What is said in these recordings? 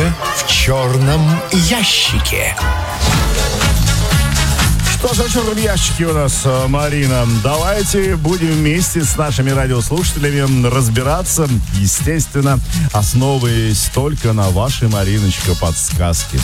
в черном ящике. Что за черном ящике у нас, Марина? Давайте будем вместе с нашими радиослушателями разбираться, естественно, основываясь только на вашей, Мариночка, подсказке.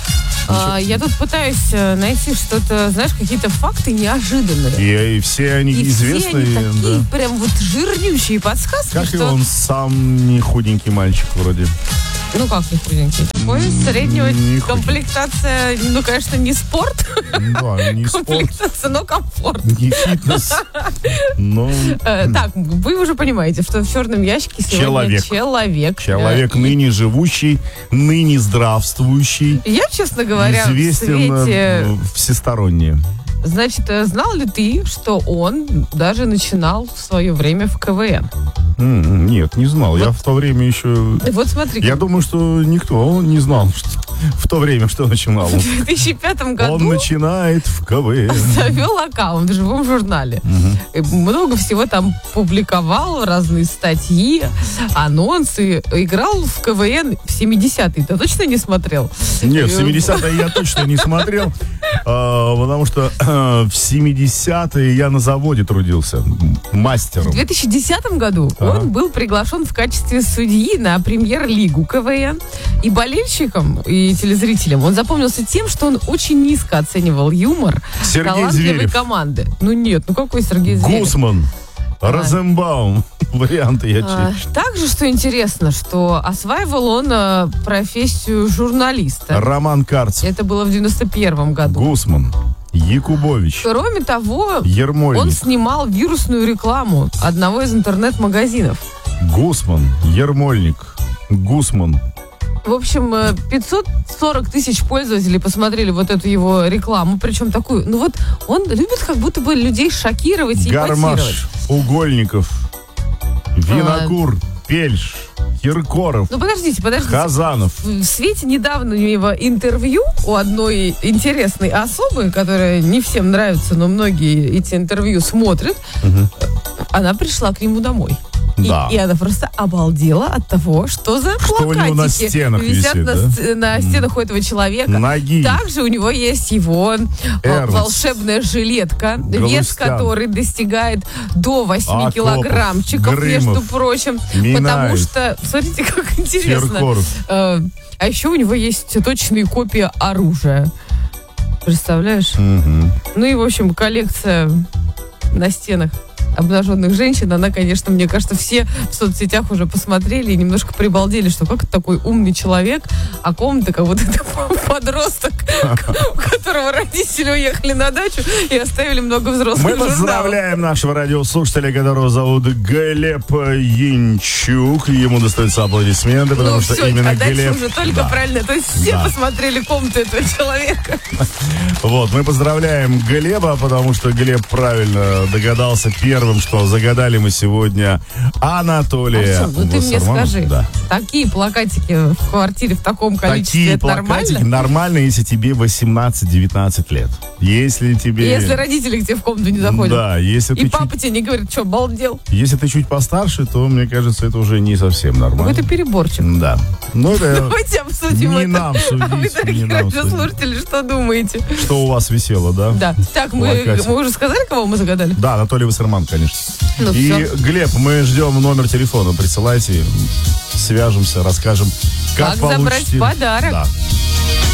Я тут пытаюсь найти что-то, знаешь, какие-то факты неожиданные. И все они известные. Все они такие да. прям вот жирнющие подсказки. Как что... и он сам не худенький мальчик вроде. Ну как не худенький? Такой среднего комплектация, ну, конечно, не спорт. Да, не спорт. Комплектация, но комфорт. Не фитнес. Но... Так, вы уже понимаете, что в черном ящике сегодня человек. Человек ныне живущий, ныне здравствующий. Я, честно говоря, известен в свете... всесторонне. Значит, знал ли ты, что он даже начинал в свое время в КВН? Нет, не знал. Вот. Я в то время еще... Вот смотри. Я думаю, что никто не знал, что в то время что начинал. В 2005 году он начинает в КВН. завел аккаунт в живом журнале. И много всего там публиковал, разные статьи, анонсы. Играл в КВН в 70-е. Ты точно не смотрел? Нет, в 70-е я точно не смотрел, потому что в 70-е я на заводе трудился мастером. В 2010 году он был приглашен в качестве судьи на премьер-лигу КВН. И болельщикам, и телезрителям он запомнился тем, что он очень низко оценивал юмор талантливой Зверев. команды. Ну нет, ну какой Сергей Зверев? Гусман, Розенбаум. Варианты я чищу. Также, что интересно, что осваивал он профессию журналиста. Роман Карцев. Это было в 91 году. Гусман. Якубович. Кроме того, Ермольник. он снимал вирусную рекламу одного из интернет-магазинов. Гусман. Ермольник. Гусман. В общем, 540 тысяч пользователей посмотрели вот эту его рекламу, причем такую, ну вот он любит как будто бы людей шокировать и ипотировать. Гармаш. Угольников. Винокур. Пельш. Киркоров. Ну подождите. Хазанов. В свете недавнего интервью у одной интересной особы, которая не всем нравится, но многие эти интервью смотрят, она пришла к нему домой. Да. И она просто обалдела от того, что за Что у него на плакатики стенах висят висит, на стенах у этого человека. Ноги. Также у него есть его волшебная жилетка, вес которой достигает до 8 килограммчиков, Грымов, между прочим. Минаев, потому что, смотрите, как интересно. Киркоров. А еще у него есть точные копии оружия. Представляешь? Ну и, в общем, коллекция на стенах обнаженных женщин, она, конечно, мне кажется, все в соцсетях уже посмотрели и немножко прибалдели, что как такой умный человек, а комната как будто это подросток, у которого родители уехали на дачу и оставили много взрослых Мы журналов. поздравляем нашего радиослушателя, которого зовут Глеб Янчук. Ему достаются аплодисменты, потому Ну что все, именно а дальше Глеб... уже только Да. правильно. То есть все Да. посмотрели комнату этого человека. Вот, мы поздравляем Глеба, потому что Глеб правильно догадался первым, что загадали мы сегодня Анатолия. Артем, ну ты мне Вассермана. скажи, Да. такие плакатики в квартире в таком количестве, Такие это плакатики нормально? нормально, если тебе 18-19 лет. Если тебе... Если родители к тебе в комнату не заходят. Да, если И ты папа тебе не говорит, что, балдел? Если ты чуть постарше, то, мне кажется, это уже не совсем нормально. Какой-то переборчик. Да. Ну, это Давайте обсудим не это. нам судить, А вы, не дорогие нам судить. радиослушатели, что думаете? Что у вас висело, да? Да. Так, мы уже сказали, кого мы загадали? Да, Анатолий Вассерман, конечно. Ну, И, всё. Глеб, мы ждем номер телефона. Присылайте, свяжемся, расскажем, как Как забрать получите. подарок. Да.